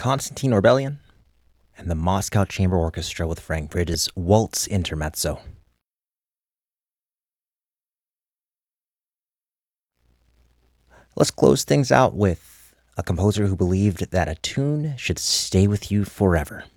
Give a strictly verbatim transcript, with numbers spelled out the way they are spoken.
Constantine Orbelian and the Moscow Chamber Orchestra with Frank Bridges' Waltz Intermezzo. Let's close things out with a composer who believed that a tune should stay with you forever.